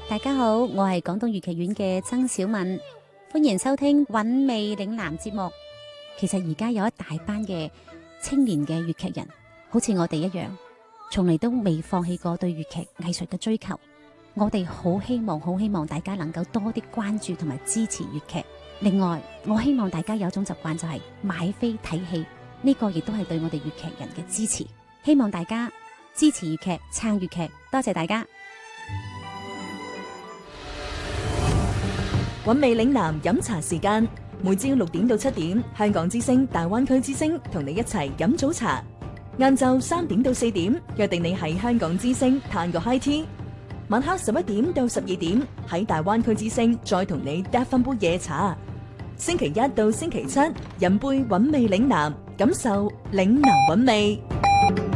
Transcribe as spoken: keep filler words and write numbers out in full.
大家好，我係廣東粵劇院嘅曾小敏，歡迎收聽韻味嶺南節目。其實而家有一大班嘅青年嘅粵劇人，好似我哋一樣，從嚟都未放棄過對粵劇藝術嘅追求。我哋好希望，好希望大家能夠多啲關注同埋支持粵劇。另外，我希望大家有一種習慣，就係買飛睇戲，呢個亦都係對我哋粵劇人嘅支持。希望大家支持粵劇，撐粵劇，多謝大家。 韻味嶺南飲茶時間，每朝六點到七點，香港之聲、大灣區之聲同你一齊飲早茶。晏晝三點到四點，約定你喺香港之聲嘆個 high tea。晚黑十一點到十二點，喺大灣區之聲再同你嗒翻杯夜茶。星期一到星期七，飲杯韻味嶺南，感受嶺南韻味。